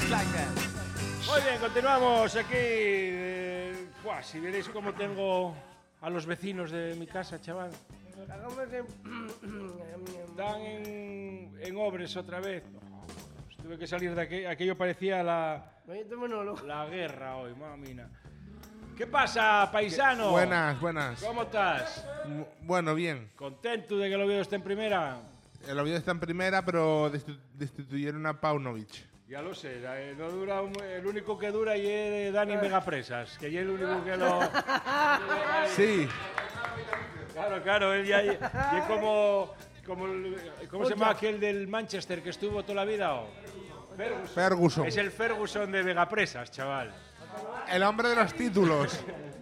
Muy bien, continuamos aquí. Si veréis cómo tengo a los vecinos de mi casa, chaval. Están en obras otra vez. Tuve que salir de aquí. Aquello parecía la guerra hoy, mamina. ¿Qué pasa, paisano? Buenas. ¿Cómo estás? Bueno, bien. ¿Contento de que el Oviedo esté en primera? El Oviedo está en primera, pero destituyeron a Paunovic. Ya lo sé, no dura el único que dura y es Dani Megapresas, que ya es el único que lo... Sí. Claro, él ya es como ¿cómo se llama aquel del Manchester que estuvo toda la vida? Ferguson. Es el Ferguson de Megapresas, chaval. El hombre de los títulos.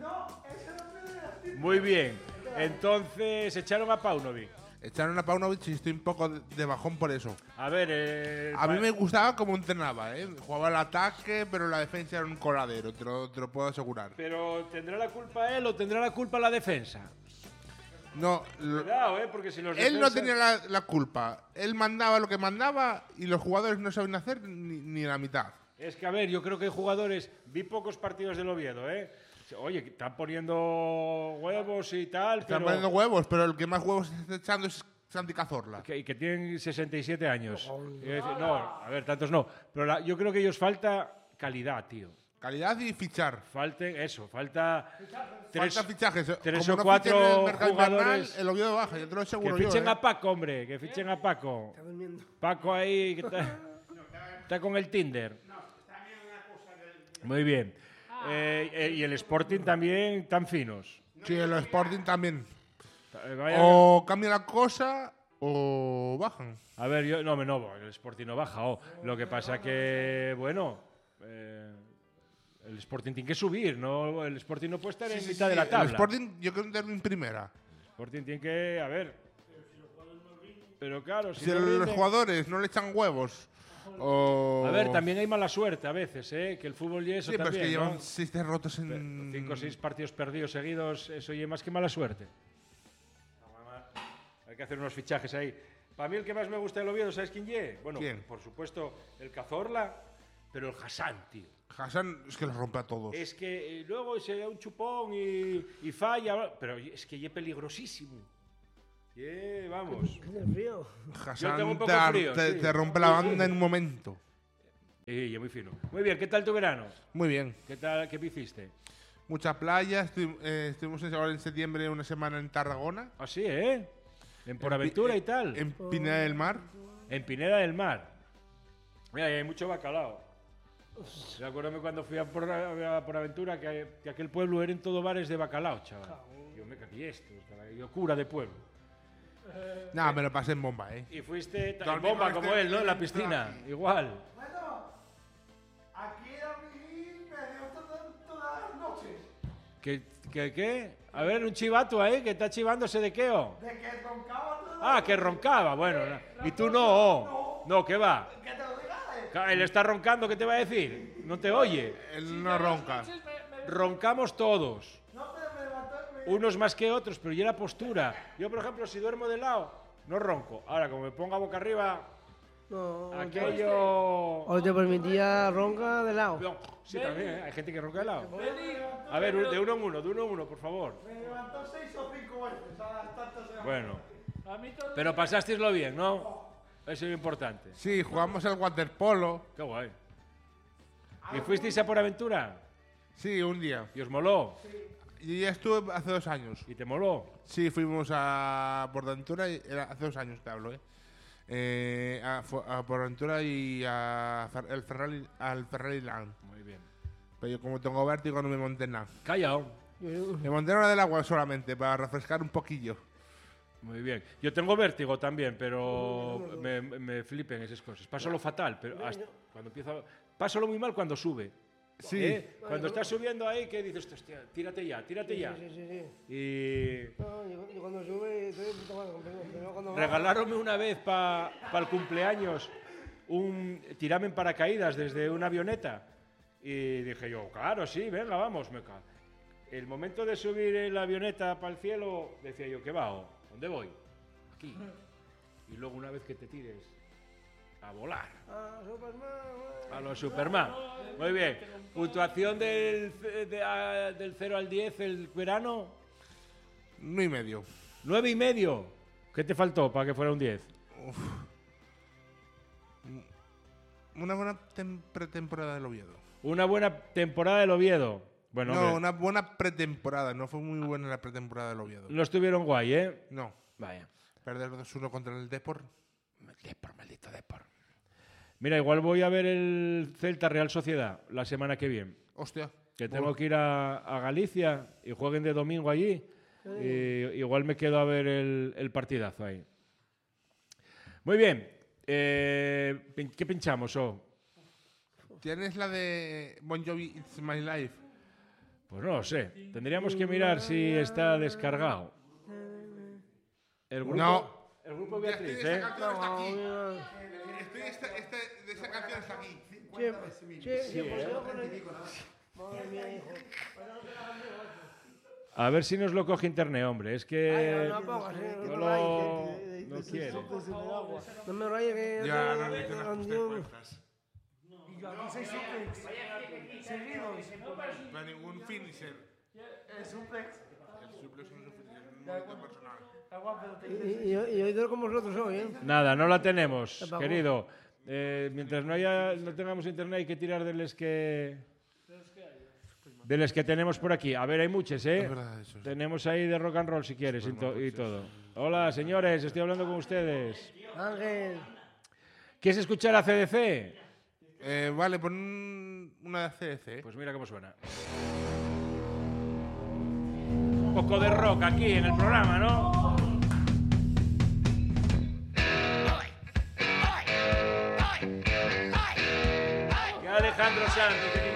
Muy bien, entonces echaron a Paunovic. Echaron a Paunovic y estoy un poco de bajón por eso. A ver, a mí me gustaba cómo entrenaba, ¿eh? Jugaba al ataque, pero la defensa era un coladero, te lo puedo asegurar. Pero ¿tendrá la culpa él o tendrá la culpa la defensa? No, cuidado, porque si los él no tenía la culpa. Él mandaba lo que mandaba y los jugadores no saben hacer ni la mitad. Es que, a ver, yo creo que hay jugadores... Vi pocos partidos del Oviedo, Oye, están poniendo huevos y tal, Están poniendo huevos, pero el que más huevos está echando es Santi Cazorla. Y que tienen 67 años. No, a ver, tantos no. Pero yo creo que ellos falta calidad, tío. Calidad y fichar. Falta fichajes. Tres Como o cuatro en el mercado jugadores. invernal, el Oviedo baja, yo te lo aseguro. Que fichen yo, a Paco, hombre, que fichen a Paco. Paco ahí, que está con el Tinder. Muy bien. Y el Sporting también tan finos. Sí, el Sporting también. O cambia la cosa o bajan. A ver, el Sporting no baja. Lo que pasa que, bueno, el Sporting tiene que subir, ¿no? El Sporting no puede estar en mitad de la tabla. El Sporting yo creo que en primera. El Sporting tiene que, a ver. Pero claro, si los jugadores no le echan huevos. A ver, también hay mala suerte a veces, que el fútbol y eso sí, también, pero es que llevan ¿no? 6 derrotas en... 5 o 6 partidos perdidos seguidos, eso y más que mala suerte. Hay que hacer unos fichajes ahí. Para mí el que más me gusta del Oviedo, ¿sabes quién es? Bueno, ¿quién? Por supuesto el Cazorla, pero el Hassan, tío. Hassan es que los rompe a todos. Es que luego se da un chupón y falla, pero es que es peligrosísimo. Vamos. Hassan tengo un poco frío, te rompe la banda en un momento. Y muy fino. Muy bien, ¿qué tal tu verano? Muy bien. ¿Qué hiciste? Mucha playa, estuvimos ahora en septiembre una semana en Tarragona. Ah, sí, En Poraventura y tal. En Pineda del Mar. En Pineda del Mar. Mira, hay mucho bacalao. Recuérdame cuando fui a Poraventura que aquel pueblo eran todo bares de bacalao, chaval. Yo me cagué esto, yo cura de pueblo. No, me lo pasé en bomba, Y fuiste en bomba como él, ¿no? En la piscina, igual. Bueno, aquí a mí me dio todas las noches. ¿Qué? A ver, un chivato ahí que está chivándose de qué, ¿o? De que roncaba todo. Ah, que roncaba, bueno. Y tú no, No, ¿qué va? Que te lo diga. Él está roncando, ¿qué te va a decir? No te oye. Él no ronca. Roncamos todos. No, pero me levantó. Unos más que otros, pero ya la postura. Yo, por ejemplo, si duermo de lado, no ronco. Ahora, como me ponga boca arriba, No, aquello... Hoy te permitía ronca de lado. No, sí, también, hay gente que ronca de lado. A ver, de uno en uno, por favor. Me levantó 6 o 5 veces a las tantas de la Bueno. Pero pasasteislo bien, ¿no? Eso es lo importante. Sí, jugamos el waterpolo. Qué guay. ¿Y fuisteis a Poraventura? Sí, un día. ¿Y os moló? Y ya estuve hace 2 años. ¿Y te moló? Sí, fuimos a Portaventura, hace 2 años te hablo, a Portaventura y al Ferrari Land. Muy bien. Pero yo como tengo vértigo no me monté nada. Callao. Me monté en una del agua solamente, para refrescar un poquillo. Muy bien. Yo tengo vértigo también, pero me flipen esas cosas. Paso lo fatal, pero cuando empiezo... Paso lo muy mal cuando sube. Sí. Cuando estás subiendo ahí, que dices, hostia, tírate ya. Sí. Y No, yo cuando sube estoy de puta madre, pero cuando baja- regalaronme una vez para el cumpleaños tirarme en paracaídas desde una avioneta. Y dije yo, claro, sí, venga, vamos. El momento de subir en la avioneta para el cielo, decía yo, ¿qué va? ¿Dónde voy? Aquí. Y luego una vez que te tires, A volar. Ah, Superman. A los Superman. Muy bien. Puntuación del 0 al 10 el verano. 9,5. 9,5. ¿Qué te faltó para que fuera un 10? Una buena pretemporada del Oviedo. Una buena temporada del Oviedo. Bueno, No, hombre, una buena pretemporada. No fue muy buena la pretemporada del Oviedo. no estuvieron guay, ¿eh? No. Vaya. Perder 2-1 contra el Depor. Depor, maldito Depor. Mira, igual voy a ver el Celta Real Sociedad la semana que viene. Hostia. Que tengo que ir a Galicia y jueguen de domingo allí. Y igual me quedo a ver el partidazo ahí. Muy bien. ¿Qué pinchamos, ¿Tienes la de Bon Jovi It's My Life? Pues no lo sé. Tendríamos que mirar si está descargado. El grupo, No. El grupo Ya estoy Beatriz, de ¿eh? esa canción está aquí. Estoy de esa canción está aquí. Madre mía, hijo. A ver si nos lo coge internet, hombre. Es que No pongas, no no lo rayes, no quiere. No me rayes que Ya no necesito las puestas. Y yo aquí 6 suplex seguidos. No hay ningún finisher. El suplex. El suplex no es un finisher, es un movimiento personal. Está guapo, Y hoy duermo como vosotros hoy, ¿eh? Nada, no la tenemos, Apagó. querido. Mientras no tengamos internet hay que tirar de los que tenemos por aquí. A ver, hay muchos, ¿eh? Es verdad, eso. Tenemos ahí de rock and roll si quieres y todo. Hola, señores, estoy hablando con ustedes. Ángel. ¿Quieres escuchar a CDC? Vale, pon una CDC. Pues mira cómo suena. Un poco de rock aquí en el programa, ¿no? Que Alejandro Sanz.